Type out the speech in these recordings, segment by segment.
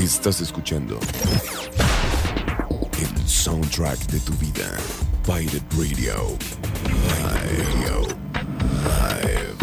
Estás escuchando el soundtrack de tu vida. Pirate Radio. Live.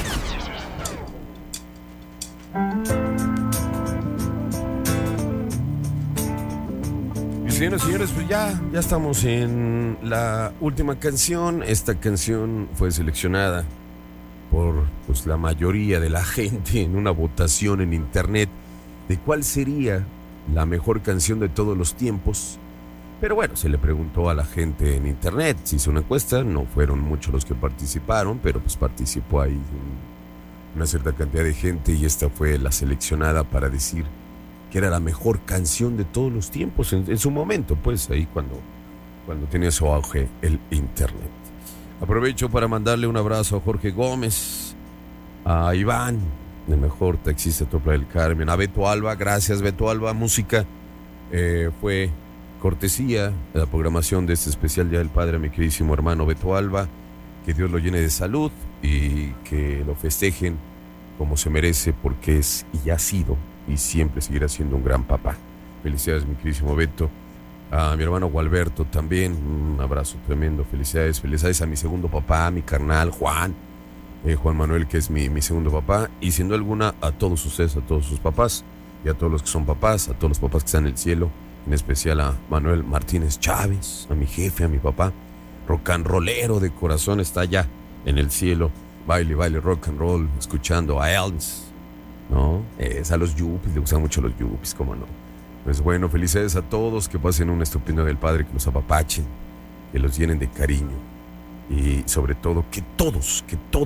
Señoras y señores, pues ya estamos en la última canción. Esta canción fue seleccionada por la mayoría de la gente en una votación en internet de cuál sería la mejor canción de todos los tiempos. Pero bueno, se le preguntó a la gente en internet, se hizo una encuesta, no fueron muchos los que participaron, pero pues participó ahí una cierta cantidad de gente y esta fue la seleccionada para decir que era la mejor canción de todos los tiempos en su momento, pues ahí cuando tenía su auge el internet. Aprovecho para mandarle un abrazo a Jorge Gómez, a Iván, el mejor taxista de Playa del Carmen, a Beto Alba, gracias Beto Alba. Música fue cortesía de la programación de este especial Día del Padre a mi queridísimo hermano Beto Alba. Que Dios lo llene de salud y que lo festejen como se merece, porque es y ha sido y siempre seguirá siendo un gran papá. Felicidades mi queridísimo Beto. A mi hermano Gualberto también, un abrazo tremendo, felicidades a mi segundo papá, mi carnal Juan Manuel, que es mi segundo papá, y sin duda alguna a todos ustedes, a todos sus papás y a todos los que son papás, a todos los papás que están en el cielo, en especial a Manuel Martínez Chávez, a mi jefe, a mi papá, rock and rollero de corazón, está allá en el cielo, baile rock and roll, escuchando a Elvis, ¿no? A los yuppies, le gustan mucho los yuppies, cómo no. Pues bueno, felicidades a todos, que pasen un estupendo del Padre, que los apapachen, que los llenen de cariño y sobre todo que todos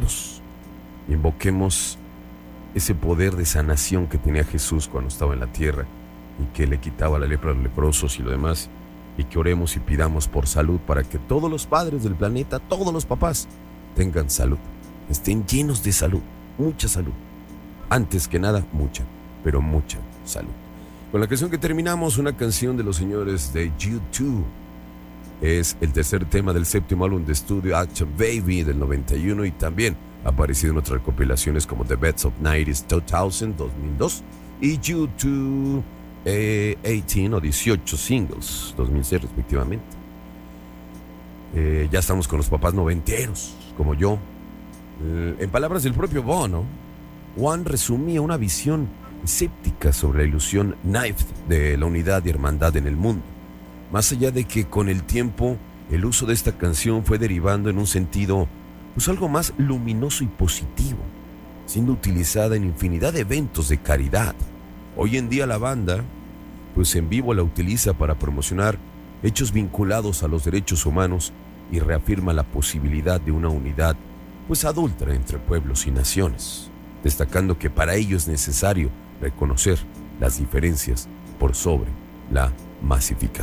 invoquemos ese poder de sanación que tenía Jesús cuando estaba en la tierra y que le quitaba la lepra a los leprosos y lo demás, y que oremos y pidamos por salud para que todos los padres del planeta, todos los papás tengan salud, estén llenos de salud, mucha salud, antes que nada mucha, pero mucha salud. Con la canción que terminamos, una canción de los señores de U2. Es el tercer tema del séptimo álbum de estudio Action Baby del 91 y también ha aparecido en otras recopilaciones como The Best of 90s 2000, 2002 y U2 18 o 18 singles 2006 respectivamente. Ya estamos con los papás noventeros como yo. En palabras del propio Bono, Juan resumía una visión escéptica sobre la ilusión naif de la unidad y hermandad en el mundo. Más allá de que con el tiempo el uso de esta canción fue derivando en un sentido algo más luminoso y positivo, siendo utilizada en infinidad de eventos de caridad. Hoy en día la banda en vivo la utiliza para promocionar hechos vinculados a los derechos humanos y reafirma la posibilidad de una unidad adulta entre pueblos y naciones, destacando que para ello es necesario reconocer las diferencias por sobre la masificación.